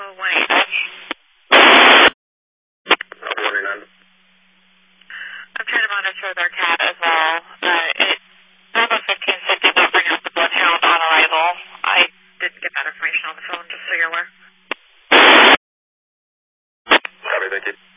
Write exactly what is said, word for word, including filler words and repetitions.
Wayne. twenty-nine. I'm trying to monitor their cat as well. Uh, it, Bravo fifteen six did not bring up the bloodhound on arrival. I didn't get that information on the phone, just so you're aware. Copy, thank you.